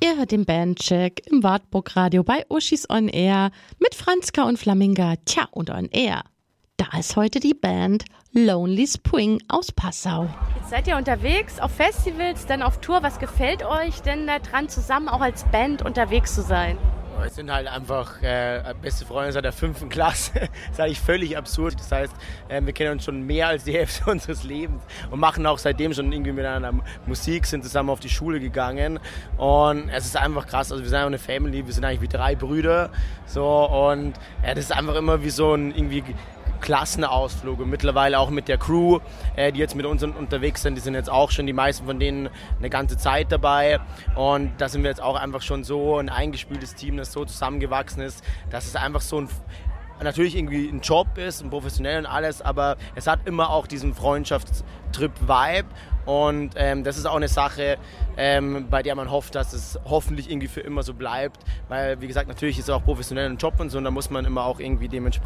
Ihr hört den Bandcheck im Wartburg Radio bei Uschis On Air mit Franziska und Flaminga. Tja, und On Air. Da ist heute die Band Lonely Spring aus Passau. Jetzt seid ihr unterwegs auf Festivals, dann auf Tour. Was gefällt euch denn daran, zusammen auch als Band unterwegs zu sein? Wir sind halt einfach beste Freunde seit der 5. Klasse. Das ist eigentlich völlig absurd. Das heißt, wir kennen uns schon mehr als die Hälfte unseres Lebens und machen auch seitdem schon irgendwie miteinander Musik, sind zusammen auf die Schule gegangen. Und es ist einfach krass. Also wir sind einfach eine Family, wir sind eigentlich wie 3 Brüder. So, und das ist einfach immer wie so ein irgendwie Klassenausflug und mittlerweile auch mit der Crew, die jetzt mit uns unterwegs sind, die sind jetzt auch schon die meisten von denen eine ganze Zeit dabei und da sind wir jetzt auch einfach schon so ein eingespieltes Team, das so zusammengewachsen ist, dass es einfach so natürlich irgendwie ein Job ist, ein professionell und alles, aber es hat immer auch diesen Freundschaftstrip-Vibe und das ist auch eine Sache, bei der man hofft, dass es hoffentlich irgendwie für immer so bleibt, weil wie gesagt, natürlich ist es auch professionell ein Job und so und da muss man immer auch irgendwie dementsprechend